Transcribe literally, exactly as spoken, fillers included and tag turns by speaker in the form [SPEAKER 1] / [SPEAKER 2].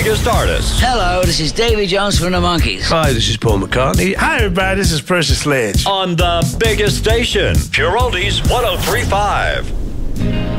[SPEAKER 1] biggest artists.
[SPEAKER 2] Hello, this is Davy Jones from the Monkees.
[SPEAKER 3] Hi, this is Paul McCartney.
[SPEAKER 4] Hi, everybody. This is Percy Sledge.
[SPEAKER 1] On the biggest station, Pure Oldies one oh three point five.